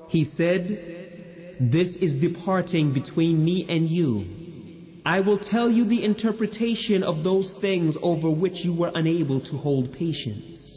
He said, "This is departing between me and you. I will tell you the interpretation of those things over which you were unable to hold patience.